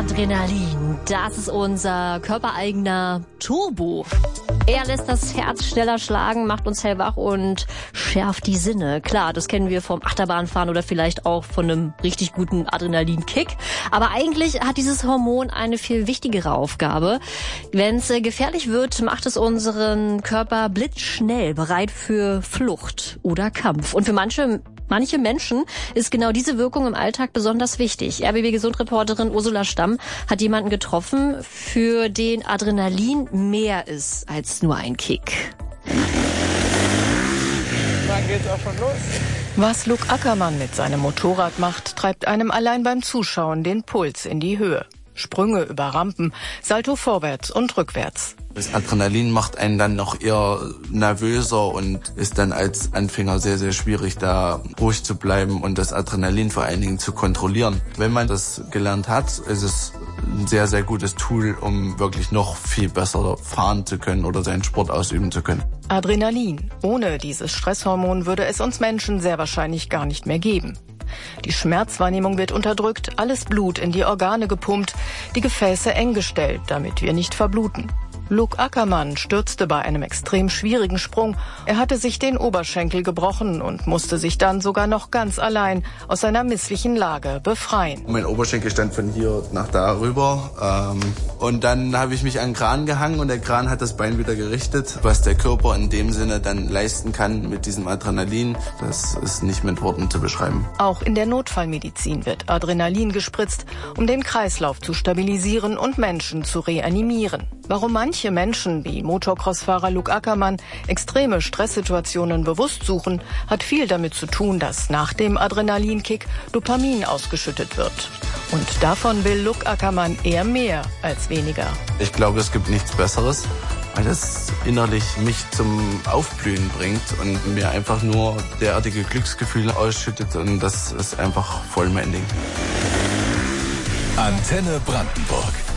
Adrenalin, das ist unser körpereigener Turbo. Er lässt das Herz schneller schlagen, macht uns hellwach und schärft die Sinne. Klar, das kennen wir vom Achterbahnfahren oder vielleicht auch von einem richtig guten Adrenalinkick. Aber eigentlich hat dieses Hormon eine viel wichtigere Aufgabe. Wenn es gefährlich wird, macht es unseren Körper blitzschnell bereit für Flucht oder Kampf. Und für manche Menschen ist genau diese Wirkung im Alltag besonders wichtig. RBB-Gesundreporterin Ursula Stamm hat jemanden getroffen, für den Adrenalin mehr ist als nur ein Kick. Dann geht's auch schon los. Was Luke Ackermann mit seinem Motorrad macht, treibt einem allein beim Zuschauen den Puls in die Höhe. Sprünge über Rampen, Salto vorwärts und rückwärts. Das Adrenalin macht einen dann noch eher nervöser und ist dann als Anfänger sehr, sehr schwierig, da ruhig zu bleiben und das Adrenalin vor allen Dingen zu kontrollieren. Wenn man das gelernt hat, ist es ein sehr, sehr gutes Tool, um wirklich noch viel besser fahren zu können oder seinen Sport ausüben zu können. Adrenalin. Ohne dieses Stresshormon würde es uns Menschen sehr wahrscheinlich gar nicht mehr geben. Die Schmerzwahrnehmung wird unterdrückt, alles Blut in die Organe gepumpt, die Gefäße eng gestellt, damit wir nicht verbluten. Luke Ackermann stürzte bei einem extrem schwierigen Sprung. Er hatte sich den Oberschenkel gebrochen und musste sich dann sogar noch ganz allein aus seiner misslichen Lage befreien. Mein Oberschenkel stand von hier nach da rüber. Und dann habe ich mich an den Kran gehangen und der Kran hat das Bein wieder gerichtet. Was der Körper in dem Sinne dann leisten kann mit diesem Adrenalin, das ist nicht mit Worten zu beschreiben. Auch in der Notfallmedizin wird Adrenalin gespritzt, um den Kreislauf zu stabilisieren und Menschen zu reanimieren. Warum manche Menschen, wie Motocross-Fahrer Luke Ackermann, extreme Stresssituationen bewusst suchen, hat viel damit zu tun, dass nach dem Adrenalinkick Dopamin ausgeschüttet wird. Und davon will Luke Ackermann eher mehr als weniger. Ich glaube, es gibt nichts Besseres, weil das innerlich mich zum Aufblühen bringt und mir einfach nur derartige Glücksgefühle ausschüttet und das ist einfach voll mein Ding. Antenne Brandenburg.